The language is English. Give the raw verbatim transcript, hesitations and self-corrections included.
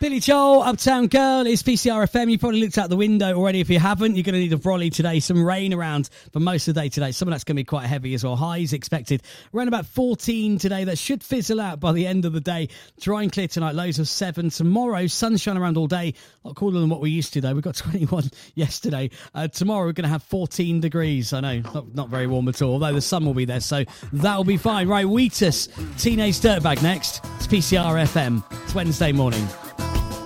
Billy Joel, Uptown Girl, it's P C R F M. You probably looked out the window already. If you haven't, you're going to need a brolly today. Some rain around for most of the day today. Some of that's going to be quite heavy as well. Highs expected around about fourteen today. That should fizzle out by the end of the day. Dry and clear tonight. Lows of seven. Tomorrow, sunshine around all day. A lot cooler than what we used to, though. We got twenty-one yesterday. Uh, tomorrow, we're going to have fourteen degrees. I know, not, not very warm at all, although the sun will be there, so that'll be fine. Right, Wheatus, Teenage Dirtbag next. It's P C R F M. It's Wednesday morning.